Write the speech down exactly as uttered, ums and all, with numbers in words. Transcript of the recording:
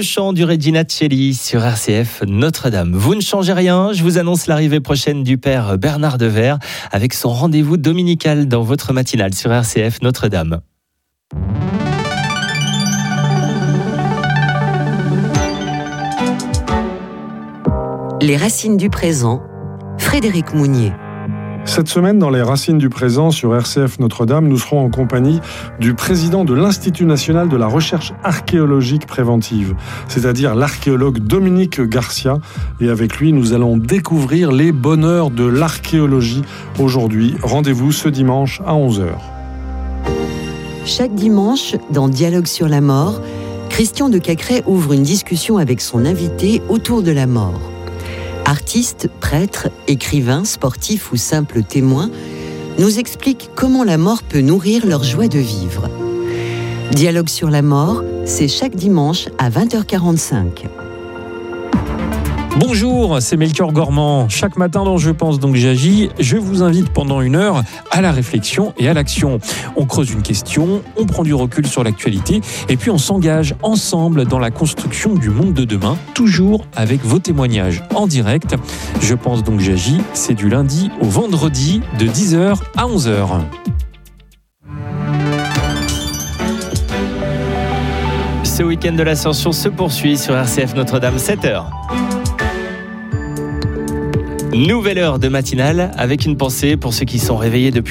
Le chant du Regina Celli sur R C F Notre-Dame. Vous ne changez rien, je vous annonce l'arrivée prochaine du père Bernard Devers avec son rendez-vous dominical dans votre matinale sur R C F Notre-Dame. Les racines du présent, Frédéric Mounier. Cette semaine, dans les Racines du présent sur R C F Notre-Dame, nous serons en compagnie du président de l'Institut national de la recherche archéologique préventive, c'est-à-dire l'archéologue Dominique Garcia. Et avec lui, nous allons découvrir les bonheurs de l'archéologie aujourd'hui. Rendez-vous ce dimanche à onze heures. Chaque dimanche, dans Dialogue sur la mort, Christian de Cacré ouvre une discussion avec son invité autour de la mort. Artistes, prêtres, écrivains, sportifs ou simples témoins nous expliquent comment la mort peut nourrir leur joie de vivre. Dialogue sur la mort, c'est chaque dimanche à vingt heures quarante-cinq. Bonjour, c'est Melchior Gormand. Chaque matin dans Je pense donc j'agis, je vous invite pendant une heure à la réflexion et à l'action. On creuse une question, on prend du recul sur l'actualité et puis on s'engage ensemble dans la construction du monde de demain, toujours avec vos témoignages en direct. Je pense donc j'agis, c'est du lundi au vendredi de dix heures à onze heures. Ce week-end de l'Ascension se poursuit sur R C F Notre-Dame, sept heures. Nouvelle heure de matinale avec une pensée pour ceux qui sont réveillés depuis